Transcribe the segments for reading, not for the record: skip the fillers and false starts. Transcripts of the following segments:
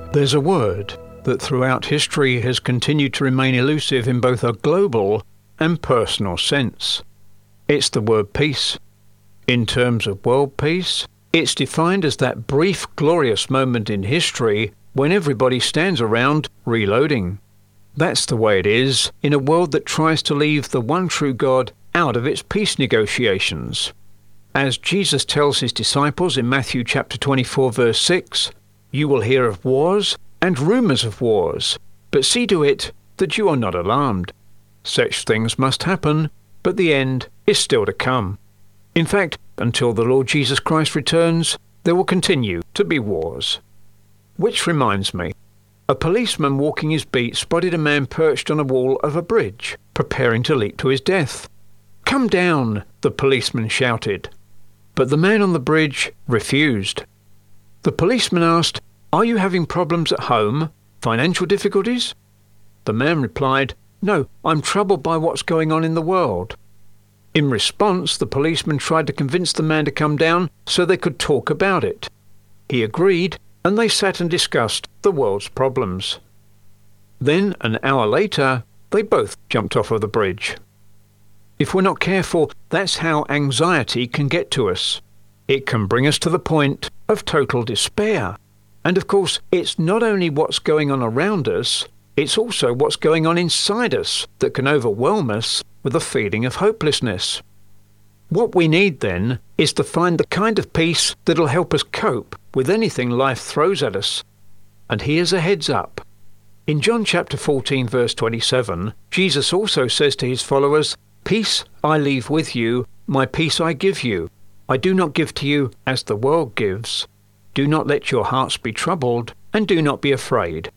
There's a word that throughout history has continued to remain elusive in both a global and personal sense. It's the word peace. In terms of world peace, it's defined as that brief, glorious moment in history when everybody stands around reloading. That's the way it is in a world that tries to leave the one true God out of its peace negotiations. As Jesus tells his disciples in Matthew chapter 24 verse 6, "You will hear of wars and rumours of wars, but see to it that you are not alarmed. Such things must happen, but the end is still to come." In fact, until the Lord Jesus Christ returns, there will continue to be wars. Which reminds me, a policeman walking his beat spotted a man perched on a wall of a bridge, preparing to leap to his death. "Come down," the policeman shouted. But the man on the bridge refused. The policeman asked, "Are you having problems at home? Financial difficulties?" The man replied, "No, I'm troubled by what's going on in the world." In response, the policeman tried to convince the man to come down so they could talk about it. He agreed, and they sat and discussed the world's problems. Then, an hour later, they both jumped off of the bridge. If we're not careful, that's how anxiety can get to us. It can bring us to the point of total despair. And of course, it's not only what's going on around us, it's also what's going on inside us that can overwhelm us with a feeling of hopelessness. What we need then is to find the kind of peace that'll help us cope with anything life throws at us. And here's a heads up. In John chapter 14 verse 27, Jesus also says to his followers, "Peace I leave with you, my peace I give you. I do not give to you as the world gives. Do not let your hearts be troubled, and do not be afraid."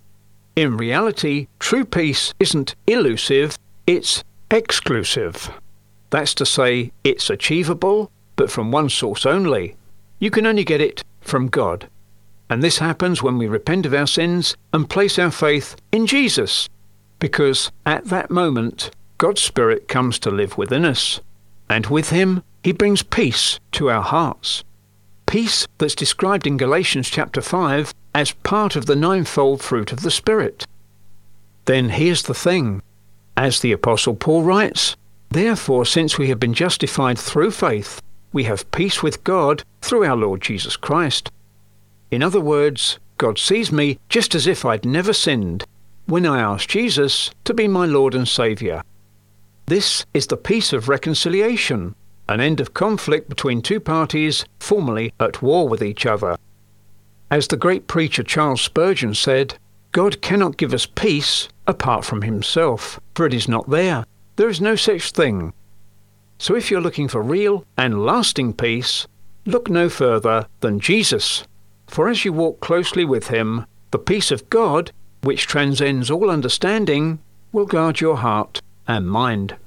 In reality, true peace isn't elusive, it's exclusive. That's to say, it's achievable, but from one source only. You can only get it from God. And this happens when we repent of our sins and place our faith in Jesus. Because at that moment, God's Spirit comes to live within us. And with him, he brings peace to our hearts. Peace that's described in Galatians chapter 5 as part of the ninefold fruit of the Spirit. Then here's the thing. As the Apostle Paul writes, "Therefore, since we have been justified through faith, we have peace with God through our Lord Jesus Christ." In other words, God sees me just as if I'd never sinned when I asked Jesus to be my Lord and Saviour. This is the peace of reconciliation, an end of conflict between two parties formerly at war with each other. As the great preacher Charles Spurgeon said, "God cannot give us peace apart from himself, for it is not there. There is no such thing." So if you're looking for real and lasting peace, look no further than Jesus. For as you walk closely with him, the peace of God, which transcends all understanding, will guard your heart and mind.